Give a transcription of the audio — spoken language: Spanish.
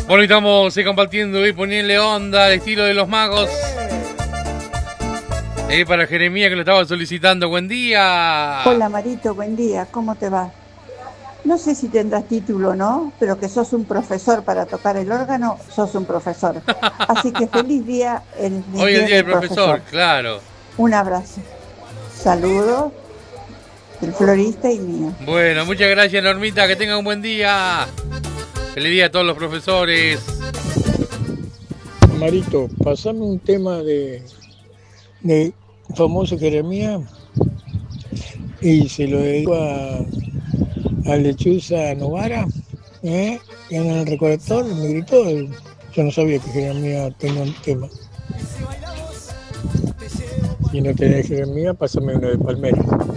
Bueno, estamos compartiendo y poniéndole onda al estilo de los magos. Para Jeremías, que lo estaba solicitando. Buen día. Hola Marito, buen día, ¿cómo te va? No sé si tendrás título o no, pero que sos un profesor para tocar el órgano, sos un profesor. Así que feliz día, el Hoy es el día día del del profesor, profesor. claro. Un abrazo. Saludos del florista y mío. Bueno, muchas gracias, Normita. Que tenga un buen día. Feliz día a todos los profesores. Marito, pasame un tema de famoso Jeremías y se lo dedico a Lechuza Novara, que en el recolector me gritó. Yo no sabía que Jeremías tenía un tema. Si no tenés Jeremías, pásame uno de Palmera.